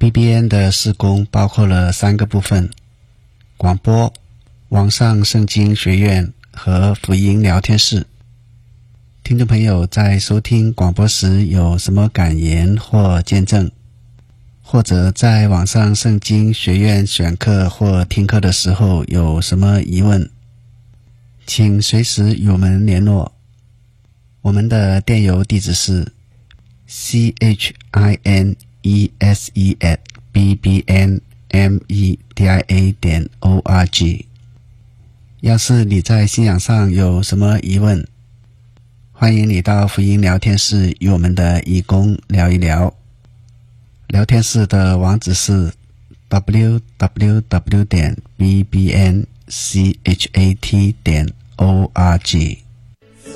BBN 的事工包括了3个部分：广播、网上圣经学院和福音聊天室。听众朋友在收听广播时有什么感言或见证，或者在网上圣经学院选课或听课的时候有什么疑问，请随时与我们联络。我们的电邮地址是 chine@bbnmedia.org。 要是你在信仰上有什么疑问，欢迎你到福音聊天室与我们的义工聊一聊。聊天室的网址是 www.bbnchat.org。